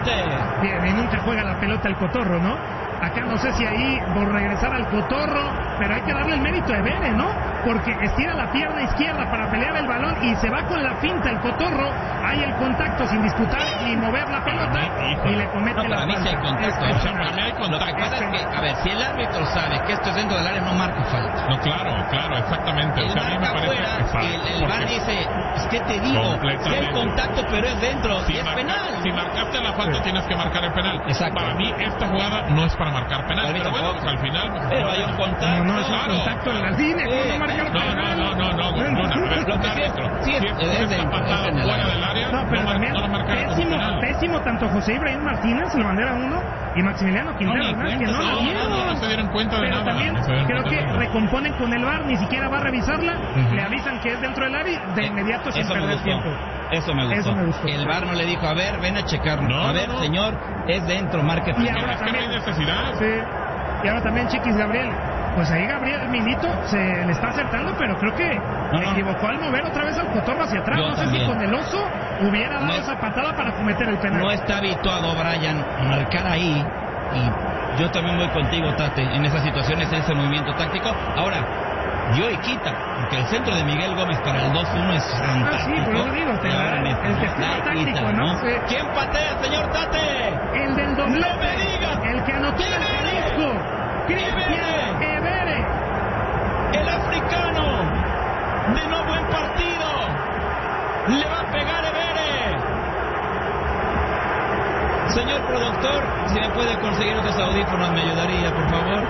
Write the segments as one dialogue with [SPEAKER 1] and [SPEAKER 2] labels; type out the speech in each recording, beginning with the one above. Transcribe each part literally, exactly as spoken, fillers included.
[SPEAKER 1] Adelante.
[SPEAKER 2] Bien, y nunca juega la pelota el Cotorro, ¿no? Acá no sé si ahí por regresar al Cotorro, pero hay que darle el mérito a Evere, ¿no? Porque estira la pierna izquierda para pelear el balón y se va con la finta el Cotorro. Hay el contacto sin disputar y mover la pelota y le comete
[SPEAKER 1] no,
[SPEAKER 2] la
[SPEAKER 1] para mí sí hay contacto.
[SPEAKER 2] Es,
[SPEAKER 1] O sea, para mí hay contacto. Lo que pasa es que, a ver, si el árbitro sabe que esto es dentro del área, no marca falta.
[SPEAKER 3] No, claro, claro, exactamente.
[SPEAKER 1] El
[SPEAKER 3] o sea, a mí me parece
[SPEAKER 1] fuera,
[SPEAKER 3] que falta.
[SPEAKER 1] y el, el V A R dice, es que te digo, si hay contacto pero es dentro,
[SPEAKER 3] si
[SPEAKER 1] y es
[SPEAKER 3] marca,
[SPEAKER 1] penal.
[SPEAKER 3] Si marcaste la falta, sí, tienes que marcar el penal.
[SPEAKER 1] Exacto.
[SPEAKER 3] Para mí esta jugada no es para marcar penal, pero bueno, pues al final...
[SPEAKER 1] Pero hay un contacto.
[SPEAKER 2] No, no es un
[SPEAKER 3] claro,
[SPEAKER 2] contacto en la línea,
[SPEAKER 1] eh,
[SPEAKER 2] no marcar
[SPEAKER 3] no,
[SPEAKER 2] penal.
[SPEAKER 3] no, no, no, no, no, no, a ver,
[SPEAKER 1] Lo que sí es, sí es,
[SPEAKER 3] si es,
[SPEAKER 1] es
[SPEAKER 3] esta patada fuera del área,
[SPEAKER 2] no, pero
[SPEAKER 3] no,
[SPEAKER 2] también
[SPEAKER 3] no la marcaron como
[SPEAKER 2] pésimo,
[SPEAKER 3] penal.
[SPEAKER 2] pésimo tanto José Ibrahim Martínez, el bandera uno, y Maximiliano Quintero,
[SPEAKER 3] No,
[SPEAKER 2] ¿no? que no,
[SPEAKER 3] no,
[SPEAKER 2] la vieron.
[SPEAKER 3] no, no se dieron cuenta de
[SPEAKER 2] pero
[SPEAKER 3] nada.
[SPEAKER 2] también
[SPEAKER 3] No se dieron
[SPEAKER 2] creo
[SPEAKER 3] cuenta
[SPEAKER 2] que
[SPEAKER 3] de nada.
[SPEAKER 2] recomponen con el V A R, ni siquiera va a revisarla,
[SPEAKER 3] Uh-huh.
[SPEAKER 2] le avisan que es dentro del área, de inmediato sin
[SPEAKER 1] Eso me
[SPEAKER 2] perder
[SPEAKER 1] gustó.
[SPEAKER 2] tiempo.
[SPEAKER 1] Eso me gustó.
[SPEAKER 2] Eso me gustó.
[SPEAKER 1] El V A R no le dijo, a ver, ven a checarlo.
[SPEAKER 3] No,
[SPEAKER 1] a
[SPEAKER 3] no,
[SPEAKER 1] ver,
[SPEAKER 3] no.
[SPEAKER 1] señor, es dentro, marque.
[SPEAKER 2] Y ahora
[SPEAKER 3] Es que no hay
[SPEAKER 2] también,
[SPEAKER 3] necesidad.
[SPEAKER 2] sí, y ahora también Chiquis Gabriel. Pues ahí Gabriel Milito se le está acertando, pero creo que
[SPEAKER 1] no, no.
[SPEAKER 2] equivocó al mover otra vez al Cotorro hacia atrás.
[SPEAKER 1] Yo
[SPEAKER 2] no sé
[SPEAKER 1] también.
[SPEAKER 2] si con el oso hubiera dado
[SPEAKER 1] No es-
[SPEAKER 2] esa patada para cometer el penal.
[SPEAKER 1] No está habituado Brian a marcar ahí. Y yo también voy contigo, Tate, en esas situaciones, en ese movimiento táctico. Ahora, dio y quita, porque el centro de Miguel Gómez para el dos uno es fantástico.
[SPEAKER 2] Ah, sí, por eso digo, te
[SPEAKER 1] Y ahora
[SPEAKER 2] da
[SPEAKER 1] me-
[SPEAKER 2] el testigo
[SPEAKER 1] da y
[SPEAKER 2] táctico,
[SPEAKER 1] quita,
[SPEAKER 2] ¿no? Sí.
[SPEAKER 1] ¿Quién patea, señor Tate?
[SPEAKER 2] El del doblete,
[SPEAKER 1] ¡No me digas!
[SPEAKER 2] el que anotó el
[SPEAKER 1] ¡Evere!
[SPEAKER 2] Jalisco, Cristian Evere.
[SPEAKER 1] El africano de no buen partido le va a pegar Evere. Señor productor, si me puede conseguir otros audífonos me ayudaría, por favor.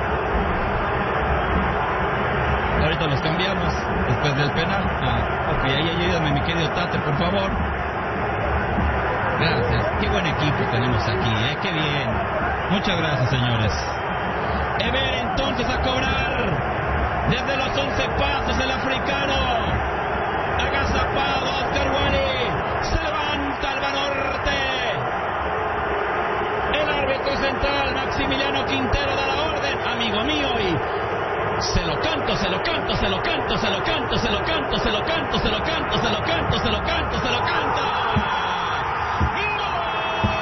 [SPEAKER 1] Ahorita los cambiamos después del penal. Ah, ok, ahí ayúdame, mi querido Tate, por favor. Gracias. Qué buen equipo tenemos aquí, ¿eh? Qué bien. Muchas gracias, señores. Evere entonces a cobrar. Desde los once pasos el africano. Agazapado Oscar Wally. Se levanta el Banorte. El árbitro central Maximiliano Quintero da la orden. Amigo mío, y se lo canto, se lo canto, se lo canto, se lo canto, se lo canto, se lo canto, se lo canto, se lo canto, se lo canto, se lo canto.